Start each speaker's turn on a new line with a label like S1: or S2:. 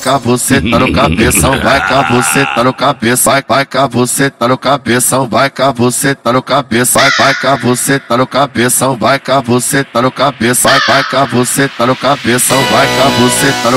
S1: cá você tá no cabeção, vai cá você tá no cabeça, vai cá você tá no cabeção, vai cá você tá no cabeça, vai cá você tá no cabeção, vai cá você tá no cabeça, vai cá você tá no cabeção, vai cá você tá no